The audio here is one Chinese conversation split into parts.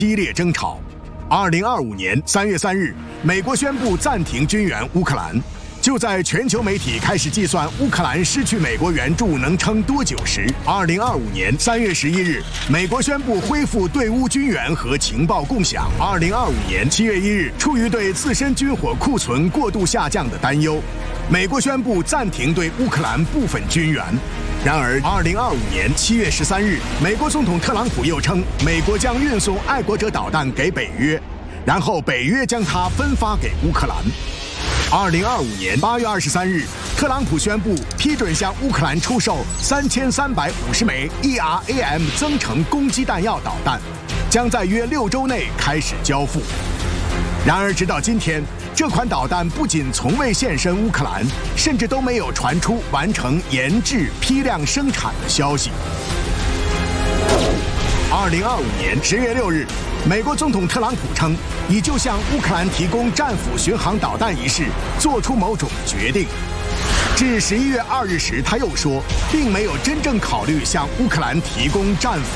激烈争吵。2025年3月3日，美国宣布暂停军援乌克兰。就在全球媒体开始计算乌克兰失去美国援助能撑多久时，2025年3月11日，美国宣布恢复对乌军援和情报共享。2025年7月1日，出于对自身军火库存过度下降的担忧，美国宣布暂停对乌克兰部分军援。然而，2025年7月13日，美国总统特朗普又称，美国将运送爱国者导弹给北约，然后北约将它分发给乌克兰。2025年8月23日，特朗普宣布批准向乌克兰出售3350枚 ERAM 增程攻击弹药导弹，将在约6周内开始交付。然而，直到今天，这款导弹不仅从未现身乌克兰，甚至都没有传出完成研制、批量生产的消息。2025年10月6日，美国总统特朗普称，已就向乌克兰提供战斧巡航导弹一事做出某种决定。至11月2日时，他又说，并没有真正考虑向乌克兰提供战斧。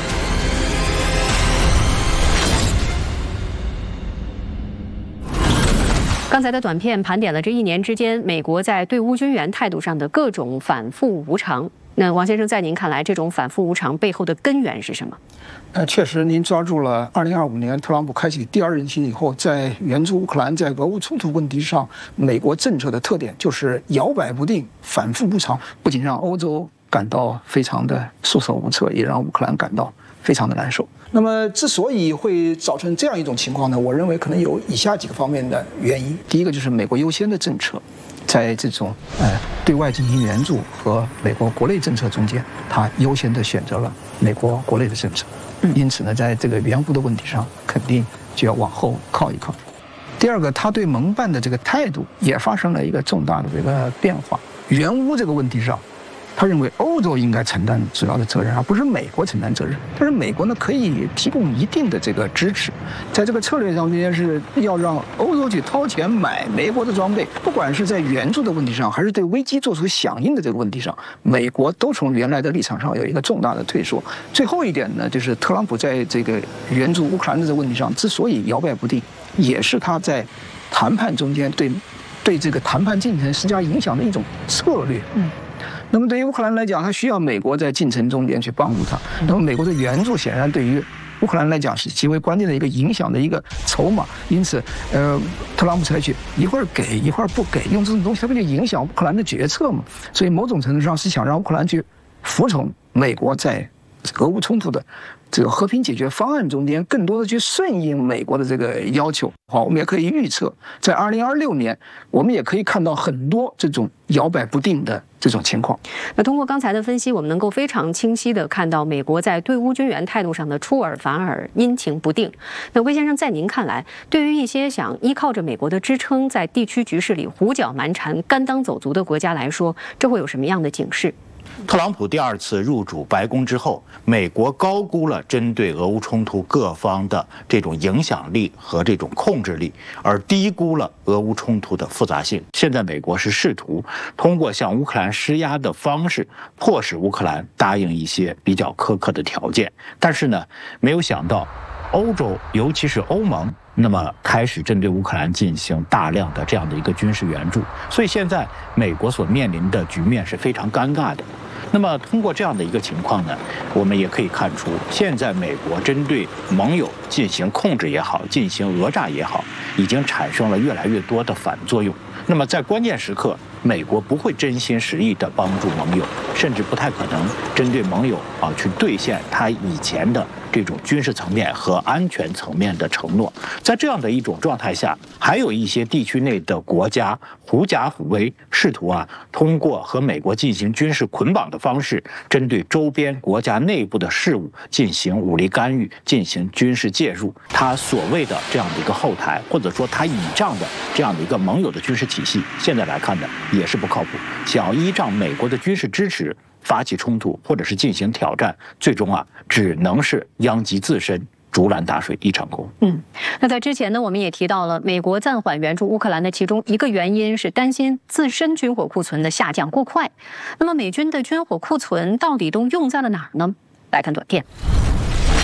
刚才的短片盘点了这1年之间美国在对乌军援态度上的各种反复无常。那王先生，在您看来，这种反复无常背后的根源是什么？ 确实，您抓住了2025年特朗普开启第2任期以后，在援助乌克兰、在俄乌冲突问题上，美国政策的特点就是摇摆不定、反复无常，不仅让欧洲感到非常的束手无策，也让乌克兰感到非常的难受。那么，之所以会造成这样一种情况呢，我认为可能有以下几个方面的原因。第一个就是美国优先的政策，在这种对外进行援助和美国国内政策中间，他优先的选择了美国国内的政策。因此呢，在这个援乌的问题上，肯定就要往后靠一靠。第二个，他对盟办的这个态度也发生了一个重大的这个变化。援乌这个问题上，他认为欧洲应该承担主要的责任，而不是美国承担责任。但是美国呢，可以提供一定的这个支持，在这个策略上面是要让欧洲去掏钱买美国的装备，不管是在援助的问题上，还是对危机做出响应的这个问题上，美国都从原来的立场上有一个重大的退缩。最后一点呢，就是特朗普在这个援助乌克兰的这个问题上之所以摇摆不定，也是他在谈判中间对这个谈判进程施加影响的一种策略。那么对于乌克兰来讲，他需要美国在进程中间去帮助他。那么美国的援助显然对于乌克兰来讲是极为关键的一个影响的一个筹码。因此，特朗普采取一会儿给一会儿不给，用这种东西，它不就影响乌克兰的决策嘛？所以某种程度上是想让乌克兰去服从美国在俄乌冲突的这个和平解决方案中间，更多的去顺应美国的这个要求。好，我们也可以预测，在2026年，我们也可以看到很多这种摇摆不定的这种情况。 那通过刚才的分析，我们能够非常清晰地看到美国在对乌军援态度上的出尔反尔、阴晴不定。那魏先生，在您看来，对于一些想依靠着美国的支撑，在地区局势里胡搅蛮缠、甘当走卒的国家来说，这会有什么样的警示？ 特朗普第2次入主白宫之后，美国高估了针对俄乌冲突各方的这种影响力和这种控制力，而低估了俄乌冲突的复杂性。现在美国是试图通过向乌克兰施压的方式，迫使乌克兰答应一些比较苛刻的条件。但是呢，没有想到欧洲，尤其是欧盟，那么开始针对乌克兰进行大量的这样的一个军事援助，所以现在美国所面临的局面是非常尴尬的。那么通过这样的一个情况呢，我们也可以看出，现在美国针对盟友进行控制也好，进行讹诈也好，已经产生了越来越多的反作用。那么在关键时刻，美国不会真心实意地帮助盟友，甚至不太可能针对盟友去兑现他以前的这种军事层面和安全层面的承诺。在这样的一种状态下，还有一些地区内的国家狐假虎威，试图通过和美国进行军事捆绑的方式，针对周边国家内部的事务进行武力干预，进行军事介入。他所谓的这样的一个后台，或者说他倚仗的这样的一个盟友的军事体系，现在来看呢，也是不靠谱。想要依仗美国的军事支持发起冲突或者是进行挑战，最终只能是殃及自身，竹篮打水一场空。 那在之前呢，我们也提到了美国暂缓援助乌克兰的其中一个原因是担心自身军火库存的下降过快。那么美军的军火库存到底都用在了哪儿呢？来看短片。